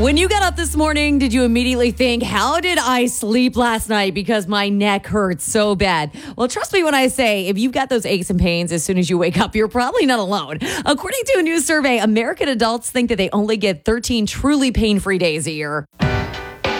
When you got up this morning, did you immediately think, how did I sleep last night because my neck hurts so bad? Well, trust me when I say, if you've got those aches and pains as soon as you wake up, you're probably not alone. According to a new survey, American adults think that they only get 13 truly pain-free days a year.